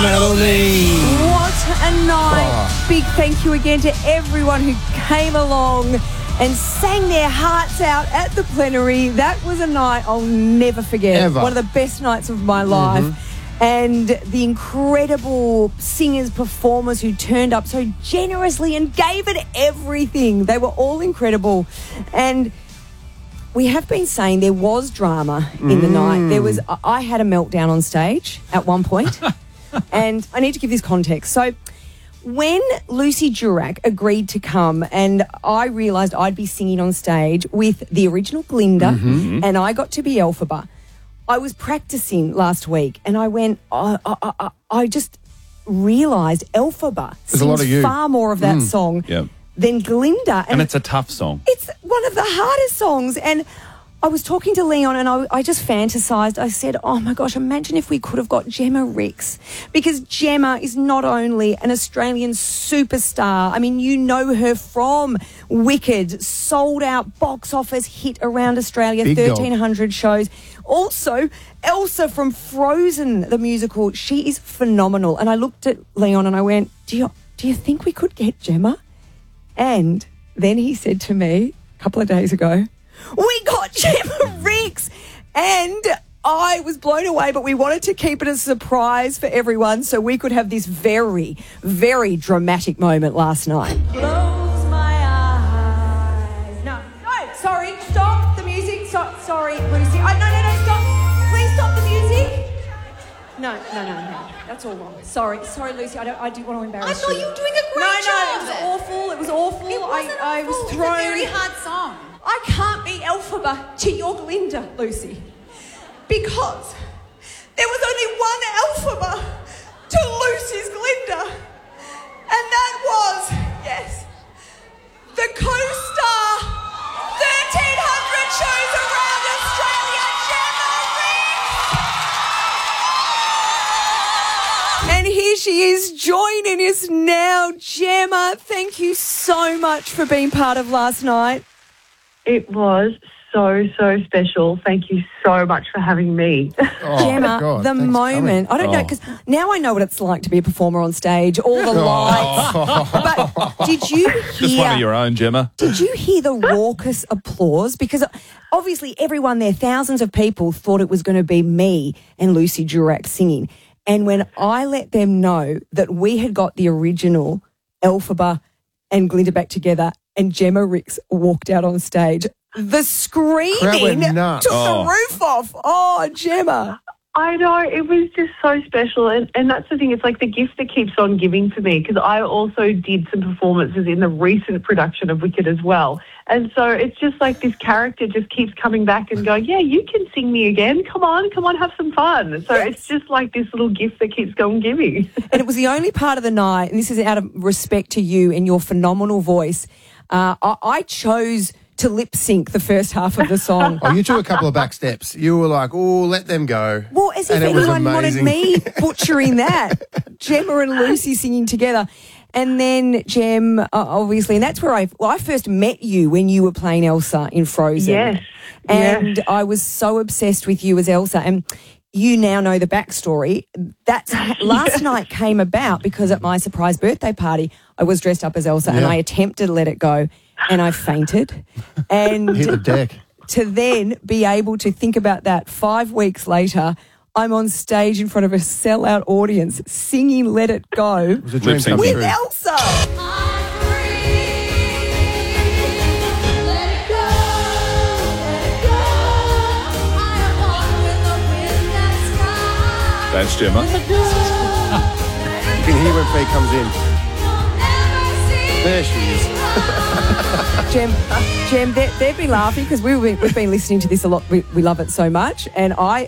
Melody. What a night. Big thank you again to everyone who came along and sang their hearts out at the plenary. That was a night I'll never forget. Ever. One of the best nights of my life. And the incredible singers, performers who turned up so generously and gave it everything. They were all incredible. And we have been saying there was drama in the night. I had a meltdown on stage at one point. And I need to give this context. So when Lucy Durack agreed to come and I realised I'd be singing on stage with the original Glinda and I got to be Elphaba, I was practising last week and I went, I just realised Elphaba sings far more of that song than Glinda. And it's a tough song. It's one of the hardest songs. And I was talking to Leon and I just fantasised. I said, oh my gosh, imagine if we could have got Gemma Rix. Because Gemma is not only an Australian superstar. I mean, you know her from Wicked, sold out box office hit around Australia, 1,300 shows. Also, Elsa from Frozen, the musical, she is phenomenal. And I looked at Leon and I went, do you think we could get Gemma? And then he said to me a couple of days ago, we got Gemma Rix. And I was blown away, but we wanted to keep it a surprise for everyone so we could have this very, very dramatic moment last night. Close my eyes. No, sorry, stop the music. Sorry, Lucy. No, stop. Please stop the music. No. That's all wrong. Sorry, Lucy. I do want to embarrass you. I thought you were doing a great job. It was awful. It wasn't I was awful. thrown. It's a very hard song. I can't be Elphaba to your Glinda, Lucy, because there was only one Elphaba to Lucy's Glinda, and that was, yes, the co-star 1,300 shows around Australia, Gemma Rix. And here she is joining us now. Gemma, thank you so much for being part of last night. It was so special. Thank you so much for having me. Gemma, the moment, I don't know, because now I know what it's like to be a performer on stage, all the lights. But did you hear... Just one of your own, Gemma. Did you hear the raucous applause? Because obviously everyone there, thousands of people, thought it was going to be me and Lucy Durack singing. And when I let them know that we had got the original Elphaba and Glinda back together and Gemma Rix walked out on stage, the screaming took the roof off. Oh, Gemma. I know, it was just so special. And that's the thing, it's like the gift that keeps on giving for me, because I also did some performances in the recent production of Wicked as well. And so it's just like this character just keeps coming back and going, yeah, you can sing me again. Come on, have some fun. So it's just like this little gift that keeps on giving. And it was the only part of the night, and this is out of respect to you and your phenomenal voice, I chose to lip sync the first half of the song. Oh, you took a couple of back steps. You were like, oh, let them go. Well, as if anyone wanted me butchering that. Gemma and Lucy singing together. And then Gem, obviously, and that's where I first met you when you were playing Elsa in Frozen. Yes. And I was so obsessed with you as Elsa. And you now know the backstory. That's last night came about because at my surprise birthday party, I was dressed up as Elsa and I attempted to let it go and I fainted. And hit the deck. To then be able to think about that 5 weeks later, I'm on stage in front of a sellout audience singing Let It Go It was a dream come with true. Elsa. That's Gemma. You can hear when Fee comes in. There she is. Gem, they've been laughing because we've been listening to this a lot. We love it so much. And I